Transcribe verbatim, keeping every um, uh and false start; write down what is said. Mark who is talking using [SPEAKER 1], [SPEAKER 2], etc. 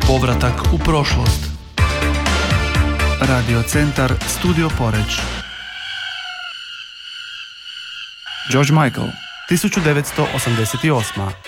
[SPEAKER 1] Povratak u prošlost. Radio Centar Studio Poreč. George Michael, tisuću devetsto osamdeset osma.